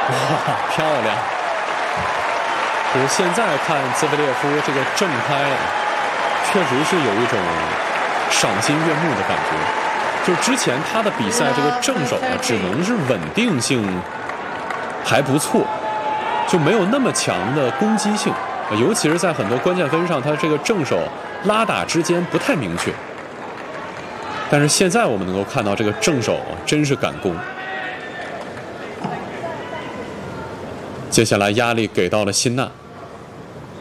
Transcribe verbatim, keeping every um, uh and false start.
哇，漂亮！就是现在看兹维列夫这个正拍，确实是有一种赏心悦目的感觉。就是之前他的比赛这个正手啊，只能是稳定性还不错，就没有那么强的攻击性，尤其是在很多关键分上，他这个正手拉打之间不太明确。但是现在我们能够看到这个正手啊，真是敢攻。接下来压力给到了辛纳。